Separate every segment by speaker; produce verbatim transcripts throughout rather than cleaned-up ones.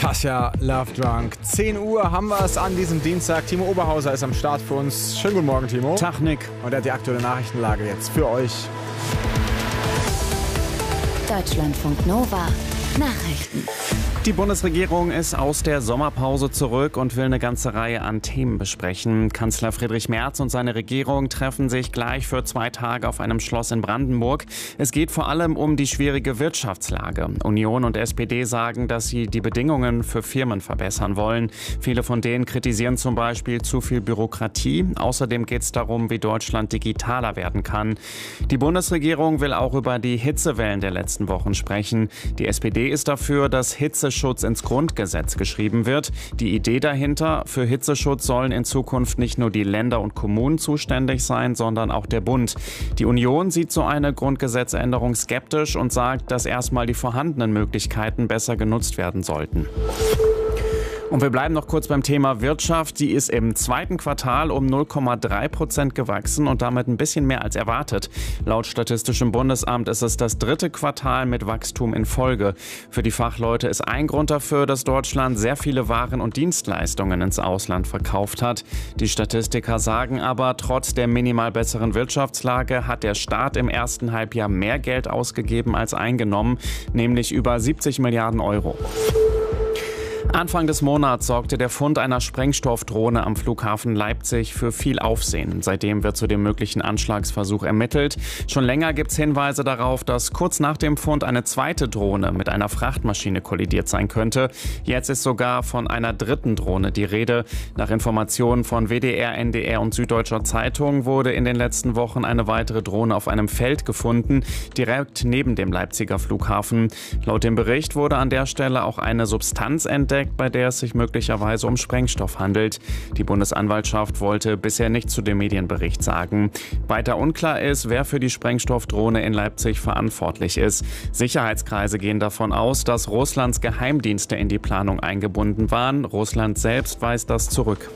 Speaker 1: Tasja Love Drunk. zehn Uhr haben wir es an diesem Dienstag. Timo Oberhauser ist am Start für uns. Schönen guten Morgen, Timo.
Speaker 2: Tag, Nick.
Speaker 1: Und er hat die aktuelle Nachrichtenlage jetzt für euch.
Speaker 3: Deutschlandfunk Nova. Nachrichten.
Speaker 2: Die Bundesregierung ist aus der Sommerpause zurück und will eine ganze Reihe an Themen besprechen. Kanzler Friedrich Merz und seine Regierung treffen sich gleich für zwei Tage auf einem Schloss in Brandenburg. Es geht vor allem um die schwierige Wirtschaftslage. Union und S P D sagen, dass sie die Bedingungen für Firmen verbessern wollen. Viele von denen kritisieren zum Beispiel zu viel Bürokratie. Außerdem geht es darum, wie Deutschland digitaler werden kann. Die Bundesregierung will auch über die Hitzewellen der letzten Wochen sprechen. Die S P D ist dafür, dass Hitze Hitzeschutz ins Grundgesetz geschrieben wird. Die Idee dahinter: Für Hitzeschutz sollen in Zukunft nicht nur die Länder und Kommunen zuständig sein, sondern auch der Bund. Die Union sieht so eine Grundgesetzänderung skeptisch und sagt, dass erstmal die vorhandenen Möglichkeiten besser genutzt werden sollten. Und wir bleiben noch kurz beim Thema Wirtschaft. Die ist im zweiten Quartal um null Komma drei Prozent gewachsen und damit ein bisschen mehr als erwartet. Laut Statistischem Bundesamt ist es das dritte Quartal mit Wachstum in Folge. Für die Fachleute ist ein Grund dafür, dass Deutschland sehr viele Waren und Dienstleistungen ins Ausland verkauft hat. Die Statistiker sagen aber, trotz der minimal besseren Wirtschaftslage hat der Staat im ersten Halbjahr mehr Geld ausgegeben als eingenommen, nämlich über siebzig Milliarden Euro. Anfang des Monats sorgte der Fund einer Sprengstoffdrohne am Flughafen Leipzig für viel Aufsehen. Seitdem wird zu dem möglichen Anschlagsversuch ermittelt. Schon länger gibt es Hinweise darauf, dass kurz nach dem Fund eine zweite Drohne mit einer Frachtmaschine kollidiert sein könnte. Jetzt ist sogar von einer dritten Drohne die Rede. Nach Informationen von W D R, N D R und Süddeutscher Zeitung wurde in den letzten Wochen eine weitere Drohne auf einem Feld gefunden, direkt neben dem Leipziger Flughafen. Laut dem Bericht wurde an der Stelle auch eine Substanz entdeckt, bei der es sich möglicherweise um Sprengstoff handelt. Die Bundesanwaltschaft wollte bisher nichts zu dem Medienbericht sagen. Weiter unklar ist, wer für die Sprengstoffdrohne in Leipzig verantwortlich ist. Sicherheitskreise gehen davon aus, dass Russlands Geheimdienste in die Planung eingebunden waren. Russland selbst weist das zurück.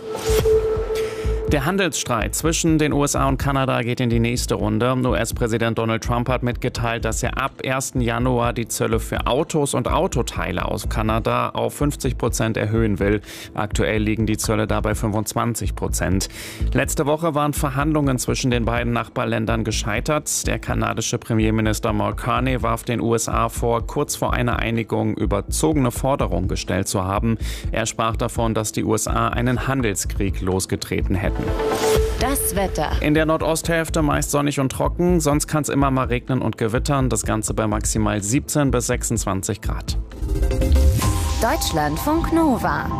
Speaker 2: Der Handelsstreit zwischen den U S A und Kanada geht in die nächste Runde. U S-Präsident Donald Trump hat mitgeteilt, dass er ab ersten Januar die Zölle für Autos und Autoteile aus Kanada auf fünfzig Prozent erhöhen will. Aktuell liegen die Zölle dabei fünfundzwanzig Prozent. Letzte Woche waren Verhandlungen zwischen den beiden Nachbarländern gescheitert. Der kanadische Premierminister Mark Carney warf den U S A vor, kurz vor einer Einigung überzogene Forderungen gestellt zu haben. Er sprach davon, dass die U S A einen Handelskrieg losgetreten hätten.
Speaker 3: Das Wetter.
Speaker 2: In der Nordosthälfte meist sonnig und trocken, sonst kann es immer mal regnen und gewittern. Das Ganze bei maximal siebzehn bis sechsundzwanzig Grad.
Speaker 3: Deutschlandfunk Nova.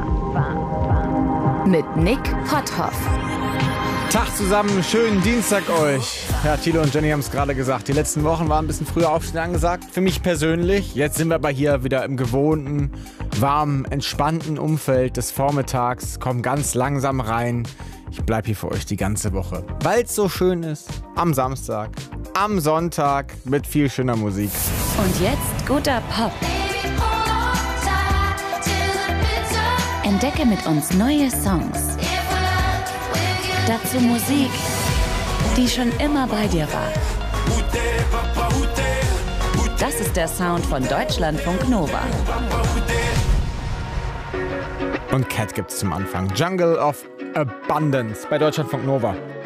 Speaker 3: Mit Nick Potthoff.
Speaker 1: Tag zusammen, schönen Dienstag euch. Ja, Thilo und Jenny haben es gerade gesagt. Die letzten Wochen waren ein bisschen früher aufstehen angesagt. Für mich persönlich. Jetzt sind wir aber hier wieder im gewohnten, warmen, entspannten Umfeld des Vormittags. Kommen ganz langsam rein. Ich bleib hier für euch die ganze Woche. Weil es so schön ist. Am Samstag, am Sonntag mit viel schöner Musik.
Speaker 3: Und jetzt guter Pop. Entdecke mit uns neue Songs. Dazu Musik, die schon immer bei dir war. Das ist der Sound von Deutschlandfunk Nova.
Speaker 1: Und Cat gibt's zum Anfang. Jungle of Abundance bei Deutschlandfunk Nova.